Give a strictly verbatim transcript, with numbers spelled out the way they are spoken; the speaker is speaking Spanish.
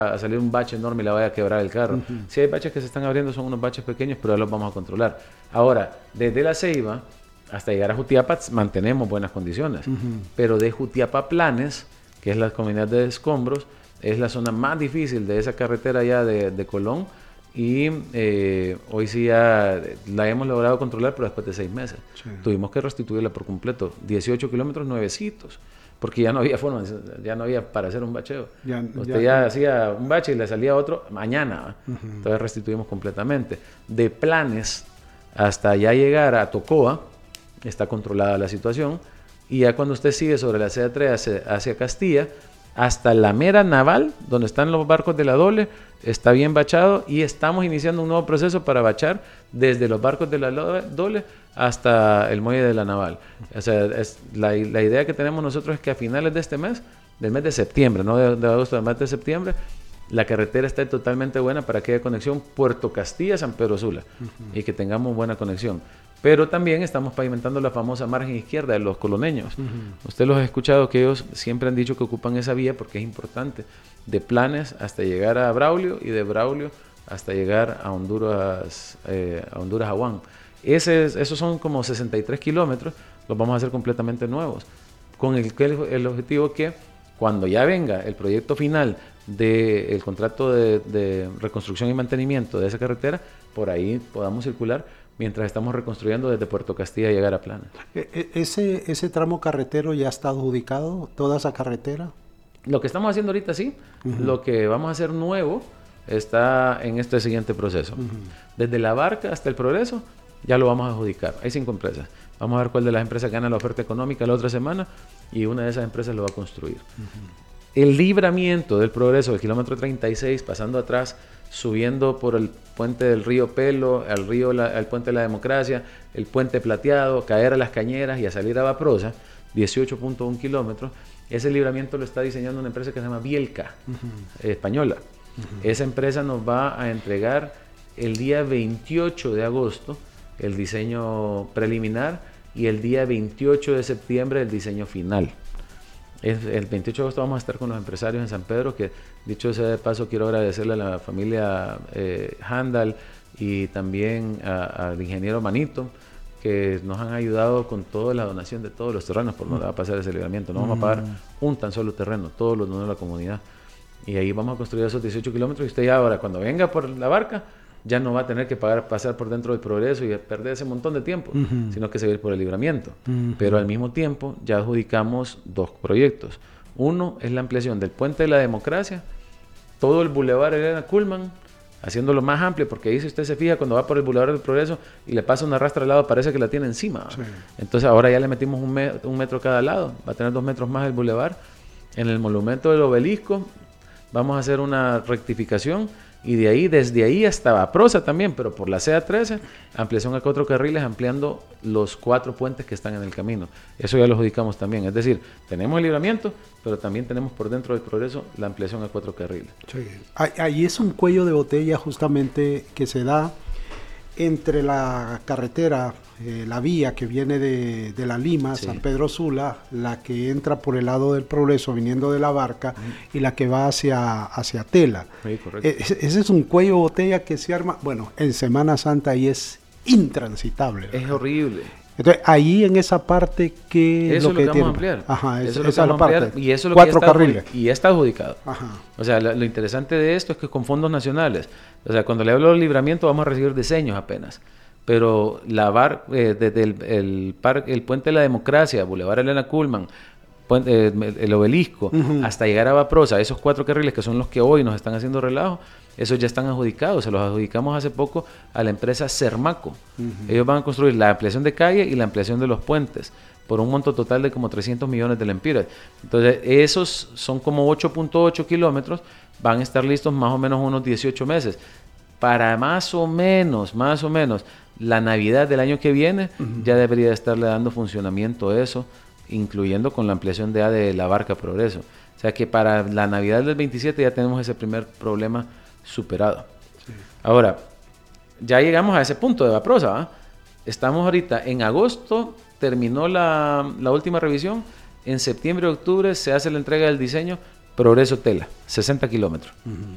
a salir un bache enorme y la vaya a quebrar el carro. Uh-huh. Si hay baches que se están abriendo, son unos baches pequeños, pero ya los vamos a controlar. Ahora, desde La Ceiba hasta llegar a Jutiapa mantenemos buenas condiciones, uh-huh. pero de Jutiapa a Planes, que es la comunidad de Escombros, es la zona más difícil de esa carretera ya de, de Colón, y eh, hoy sí ya la hemos logrado controlar, pero después de seis meses. Sí. Tuvimos que restituirla por completo, dieciocho kilómetros nuevecitos, porque ya no había forma, ya no había para hacer un bacheo. Ya, Usted ya, ya hacía un bache y le salía otro mañana, uh-huh. entonces restituimos completamente. De Planes hasta ya llegar a Tocoa, está controlada la situación, y ya cuando usted sigue sobre la C A tres hacia, hacia Castilla, hasta la mera naval, donde están los barcos de la Dole, está bien bachado, y estamos iniciando un nuevo proceso para bachar desde los barcos de la Dole hasta el muelle de la naval. O sea, es la, la idea que tenemos nosotros es que a finales de este mes, del mes de septiembre, no de, de agosto, del mes de septiembre, la carretera esté totalmente buena para que haya conexión Puerto Castilla-San Pedro Sula, uh-huh. y que tengamos buena conexión. Pero también estamos pavimentando la famosa margen izquierda de los coloneños. Uh-huh. Usted los ha escuchado que ellos siempre han dicho que ocupan esa vía porque es importante. De Planes hasta llegar a Braulio, y de Braulio hasta llegar a Honduras, eh, a Honduras Aguán. Ese es, esos son como sesenta y tres kilómetros, los vamos a hacer completamente nuevos. Con el, el, el objetivo que cuando ya venga el proyecto final del contrato de, de reconstrucción y mantenimiento de esa carretera, por ahí podamos circular mientras estamos reconstruyendo desde Puerto Castilla llegar a Planes. ¿Ese, ese tramo carretero ya está adjudicado, toda esa carretera? Lo que estamos haciendo ahorita sí, uh-huh. lo que vamos a hacer nuevo está en este siguiente proceso. Uh-huh. Desde La Barca hasta El Progreso ya lo vamos a adjudicar. Hay cinco empresas. Vamos a ver cuál de las empresas gana la oferta económica la otra semana, y una de esas empresas lo va a construir. Uh-huh. El libramiento del Progreso, del kilómetro treinta y seis, pasando atrás, subiendo por el puente del río Pelo, al río, la, al puente de la Democracia, el puente plateado, caer a Las Cañeras y a salir a Baprosa, dieciocho punto uno kilómetros. Ese libramiento lo está diseñando una empresa que se llama Bielka, uh-huh. eh, española. Uh-huh. Esa empresa nos va a entregar el día veintiocho de agosto el diseño preliminar, y el día veintiocho de septiembre el diseño final. Es, el veintiocho de agosto vamos a estar con los empresarios en San Pedro, que dicho sea de paso quiero agradecerle a la familia eh, Handal y también al ingeniero Manito, que nos han ayudado con toda la donación de todos los terrenos por donde va a pasar ese libramiento. No vamos a pagar un tan solo terreno, todos los donó la comunidad. Y ahí vamos a construir esos dieciocho kilómetros, y usted ya ahora cuando venga por La Barca ya no va a tener que pagar, pasar por dentro del Progreso y perder ese montón de tiempo, uh-huh. sino que se va a ir por el libramiento. Uh-huh. Pero al mismo tiempo ya adjudicamos dos proyectos. Uno es la ampliación del puente de la Democracia, todo el bulevar Elena Kuhlman, haciéndolo más amplio, porque ahí si usted se fija, cuando va por el bulevar del Progreso y le pasa una rastra al lado, parece que la tiene encima. Sí. Entonces ahora ya le metimos un, me un metro cada lado, va a tener dos metros más el bulevar. En el monumento del obelisco vamos a hacer una rectificación, y de ahí, desde ahí hasta Baprosa también, pero por la C A trece, ampliación a cuatro carriles, ampliando los cuatro puentes que están en el camino. Eso ya lo adjudicamos también. Es decir, tenemos el libramiento, pero también tenemos por dentro del Progreso la ampliación a cuatro carriles. Sí. Ahí es un cuello de botella justamente que se da entre la carretera, eh, la vía que viene de, de La Lima, sí. San Pedro Sula, la que entra por el lado del Progreso viniendo de La Barca, mm. y la que va hacia, hacia Tela. Sí, correcto. E ese es un cuello de botella que se arma, bueno, en Semana Santa ahí es intransitable, ¿verdad? Es horrible. Entonces, ahí en esa parte, ¿qué es lo, lo que, que vamos tiene? a ampliar? Ajá, eso es, es lo que vamos a ampliar, parte. Y eso es lo Cuatro que está carriles. Y está adjudicado. Ajá. O sea, lo, lo interesante de esto es que con fondos nacionales, o sea, cuando le hablo del libramiento vamos a recibir diseños apenas. Pero la bar, eh, desde el, el, par, el puente de la Democracia, Boulevard Elena Kuhlman, puente, eh, el obelisco, uh-huh. hasta llegar a Baprosa, esos cuatro carriles que son los que hoy nos están haciendo relajo, esos ya están adjudicados. Se los adjudicamos hace poco a la empresa Sermaco. Uh-huh. Ellos van a construir la ampliación de calle y la ampliación de los puentes por un monto total de como trescientos millones de lempiras. Entonces, esos son como ocho punto ocho kilómetros, van a estar listos más o menos unos dieciocho meses. Para más o menos, más o menos, la Navidad del año que viene, uh-huh. ya debería estarle dando funcionamiento a eso, incluyendo con la ampliación de A de La Barca Progreso. O sea que para la Navidad del veintisiete ya tenemos ese primer problema superado. Sí. Ahora, ya llegamos a ese punto de Baprosa, ¿eh? Estamos ahorita en agosto, terminó la, la última revisión, en septiembre y octubre se hace la entrega del diseño Progreso Tela, sesenta kilómetros. Uh-huh.